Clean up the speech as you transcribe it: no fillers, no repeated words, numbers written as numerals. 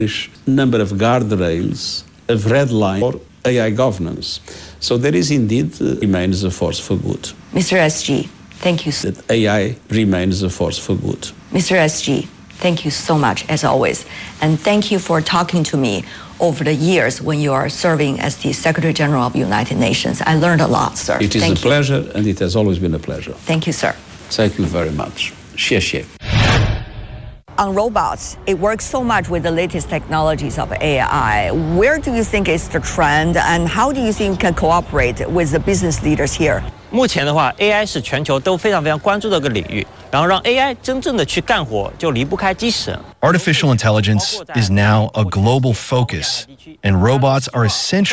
number of guardrails, of red line for AI governance. So there is indeed remains a force for good. Mr. SG, thank you. That AI remains a force for good. Mr. SG, thank you so much, as always. And thank you for talking to me over the years when you are serving as the Secretary General of the United Nations. I learned a lot, sir. It is a pleasure, and it has always been a pleasure. Thank you, sir. Thank you very much. 谢谢。 On robots, it works so much with the latest technologies of AI. Where do you think is the trend, and how do you think you can cooperate with the business leaders here? 目前的话 ，AI 是全球都非常关注的一个领域，然后让 AI 真正的去干活，就离不开机器人。 Artificial intelligence is now a global focus, and robots are essential